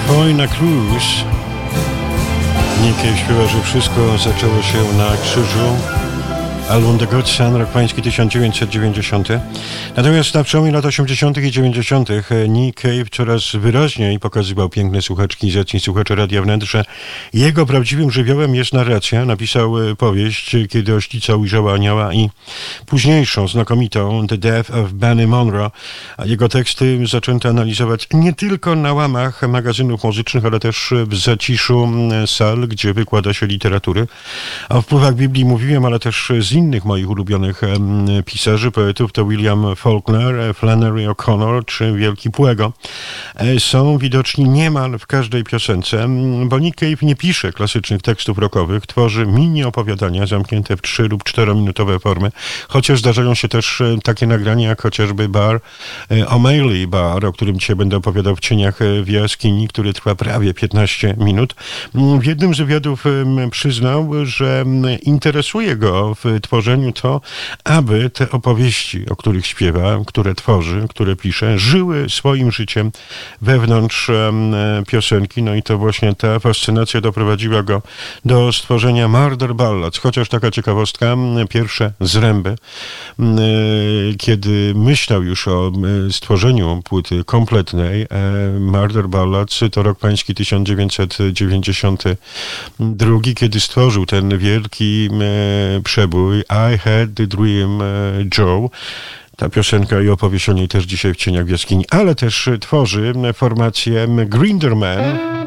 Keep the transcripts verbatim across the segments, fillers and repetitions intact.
Boy na Cruise. Nick Cave śpiewa, że wszystko zaczęło się na krzyżu. Album The Good Son, rok pański tysiąc dziewięćset dziewięćdziesiąty. Natomiast na przełomie lat osiemdziesiątych i dziewięćdziesiątych Nick Cave coraz wyraźniej pokazywał piękne słuchaczki i zacni słuchacze Radia Wnet, że jego prawdziwym żywiołem jest narracja. Napisał powieść, kiedy oślica ujrzała anioła, i późniejszą, znakomitą The Death of Benny Monroe. A jego teksty zaczęto analizować nie tylko na łamach magazynów muzycznych, ale też w zaciszu sal, gdzie wykłada się literatury. O wpływach Biblii mówiłem, ale też z innych moich ulubionych pisarzy, poetów to William Faulkner, Flannery O'Connor czy Wielki Płego. Są widoczni niemal w każdej piosence, bo Nick Cave nie pisze klasycznych tekstów rockowych, tworzy mini opowiadania zamknięte w trzy lub czterominutowe formy, chociaż zdarzają się też takie nagrania jak chociażby Bar O'Malley Bar, o którym dzisiaj będę opowiadał w cieniach w jaskini, który trwa prawie piętnaście minut. W jednym z wywiadów przyznał, że interesuje go w tworzeniu to, aby te opowieści, o których śpiewa, które tworzy, które pisze, żyły swoim życiem wewnątrz piosenki. No i to właśnie ta fascynacja doprowadziła go do stworzenia Murder Ballads. Chociaż taka ciekawostka, pierwsze zręby, kiedy myślał już o stworzeniu płyty kompletnej, Murder Ballads, to rok pański tysiąc dziewięćset dziewięćdziesiąty drugi, kiedy stworzył ten wielki przebój I Had the Dream Joe. Ta piosenka i opowieść o niej też dzisiaj w cieniach w jaskini, ale też tworzy formację Grinderman.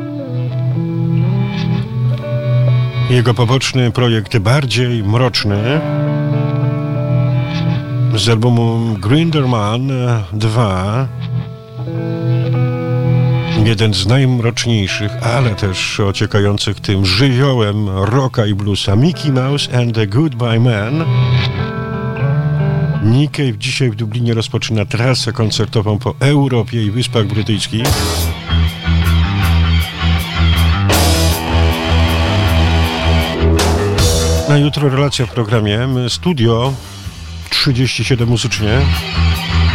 Jego poboczny projekt bardziej mroczny z albumu Grinderman dwa. Jeden z najmroczniejszych, ale też ociekających tym żywiołem rocka i bluesa, Mickey Mouse and the Goodbye Man. Nick Cave dzisiaj w Dublinie rozpoczyna trasę koncertową po Europie i Wyspach Brytyjskich. Na jutro relacja w programie Studio trzydzieści siedem muzycznie.